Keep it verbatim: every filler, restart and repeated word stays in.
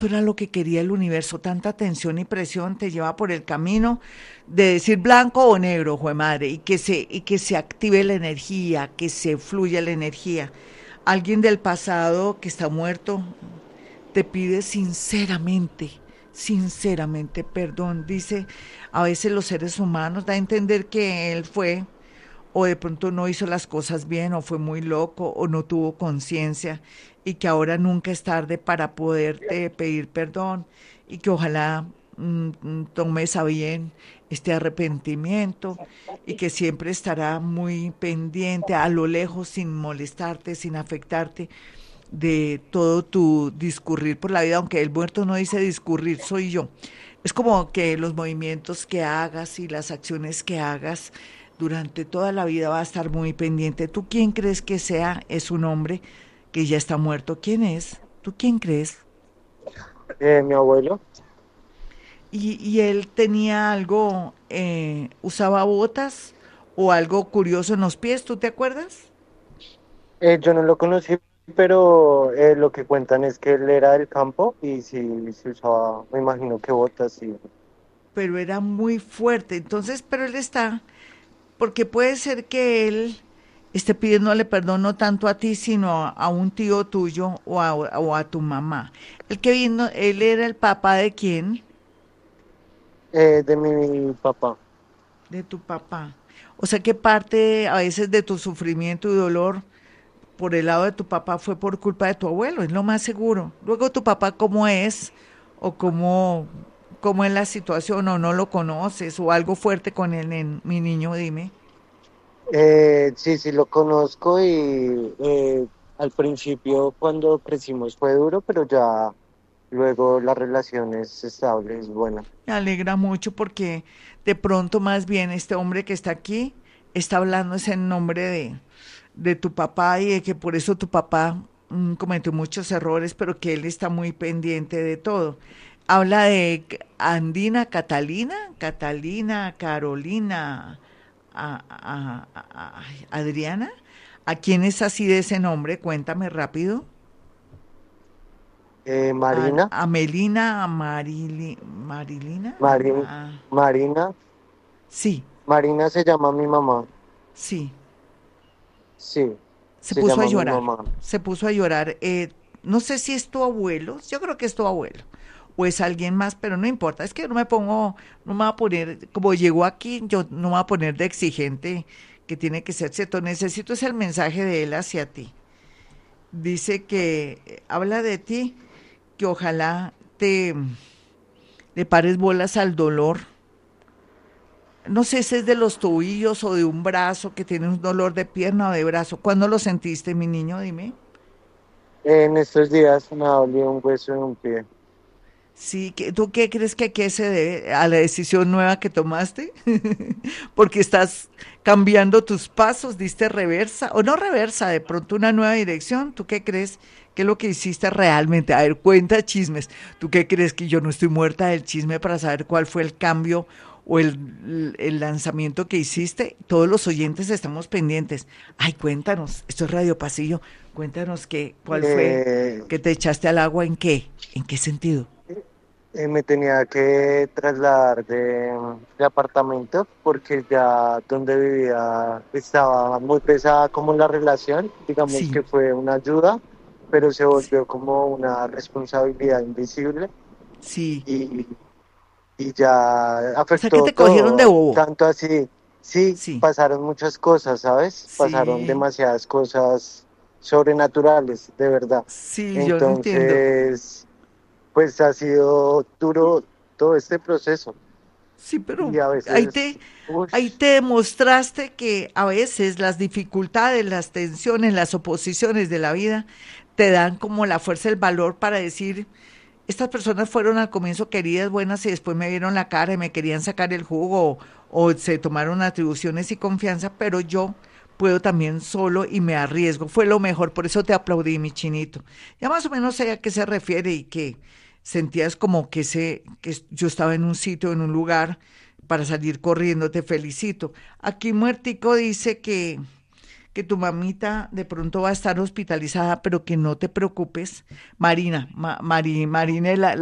era lo que quería el universo, tanta tensión y presión te lleva por el camino de decir blanco o negro, jue madre, y que se, y que se active la energía, que se fluya la energía. Alguien del pasado que está muerto te pide sinceramente, sinceramente perdón. Dice, a veces los seres humanos da a entender que él fue o de pronto no hizo las cosas bien, o fue muy loco, o no tuvo conciencia, y que ahora nunca es tarde para poderte pedir perdón, y que ojalá mm, mm, tomes a bien este arrepentimiento, y que siempre estará muy pendiente a lo lejos, sin molestarte, sin afectarte, de todo tu discurrir por la vida, aunque el muerto no dice discurrir, soy yo. Es como que los movimientos que hagas y las acciones que hagas durante toda la vida va a estar muy pendiente. ¿Tú quién crees que sea? Es un hombre que ya está muerto. ¿Quién es? ¿Tú quién crees? Eh, mi abuelo, Y, y él tenía algo, eh, usaba botas o algo curioso en los pies, ¿tú te acuerdas? eh, yo no lo conocí, pero eh, lo que cuentan es que él era del campo y sí, se usaba, me imagino que botas y... Pero era muy fuerte. Entonces, pero él está, porque puede ser que él esté pidiéndole perdón no tanto a ti, sino a, a un tío tuyo o a, o a tu mamá. El que vino, él era el papá de quién? Eh, de mi papá. De tu papá. O sea que parte a veces de tu sufrimiento y dolor por el lado de tu papá fue por culpa de tu abuelo, es lo más seguro. Luego tu papá cómo es o cómo, cómo es la situación o no lo conoces o algo fuerte con él, en, mi niño, dime. Eh, sí, sí lo conozco y eh, al principio cuando crecimos fue duro, pero ya luego la relación es estable, es buena. Me alegra mucho porque de pronto más bien este hombre que está aquí está hablando es en nombre de, de tu papá y de que por eso tu papá mm, cometió muchos errores, pero que él está muy pendiente de todo. Habla de Andina, Catalina, Catalina, Carolina, a- a- a- a- Adriana. ¿A quién es así de ese nombre? Cuéntame rápido. Eh, A, Marina, a Melina, a Marili, Marilina. Mari- Ah, Marina, sí, Marina se llama mi mamá. sí. Sí, Se se puso a llama mi llorar. mamá. Se puso a llorar. Eh, no sé si es tu abuelo. Yo creo que es tu abuelo. O es alguien más, pero no importa. Es que no me pongo, no me voy a poner, como llegó aquí, yo no me voy a poner de exigente que tiene que ser cierto. Necesito es el mensaje de él hacia ti. Dice que eh, habla de ti, que ojalá te le pares bolas al dolor. No sé si es de los tobillos o de un brazo que tiene un dolor de pierna o de brazo. ¿Cuándo lo sentiste, mi niño? Dime. En estos días me ha dolido un hueso en un pie. Sí, que- ¿tú qué crees que a qué se debe? ¿A la decisión nueva que tomaste? Porque estás cambiando tus pasos, diste reversa, o no reversa, de pronto una nueva dirección. ¿Tú qué crees que es lo que hiciste realmente? A ver, cuenta chismes. ¿Tú qué crees que yo no estoy muerta del chisme para saber cuál fue el cambio o el, el lanzamiento que hiciste? Todos los oyentes estamos pendientes. Ay, cuéntanos, esto es Radio Pasillo. Cuéntanos qué, cuál fue Eh, que te echaste al agua, ¿en qué? ¿En qué sentido? eh, Me tenía que trasladar de, de apartamento porque ya donde vivía estaba muy pesada como la relación. Digamos Sí, que fue una ayuda, pero se sí, volvió como una responsabilidad invisible sí. y, y ya O sea que afectó te cogieron de todo. bobo. Tanto así, sí, Sí, pasaron muchas cosas, ¿sabes? Pasaron sí, demasiadas cosas sobrenaturales, de verdad. sí, yo lo entiendo. Entonces, pues ha sido duro todo este proceso Sí, pero y a ahí veces, te, uff, ahí te demostraste que a veces las dificultades, las tensiones, las oposiciones de la vida te dan como la fuerza, el valor para decir, estas personas fueron al comienzo queridas, buenas y después me vieron la cara y me querían sacar el jugo o, o se tomaron atribuciones y confianza, pero yo puedo también solo y me arriesgo. Fue lo mejor, por eso te aplaudí, mi chinito. Ya más o menos sé a qué se refiere y que sentías como que, se, que yo estaba en un sitio, en un lugar para salir corriendo, te felicito. Aquí Muertico dice que que tu mamita de pronto va a estar hospitalizada, pero que no te preocupes. Marina, Ma- Mari, Marina, la,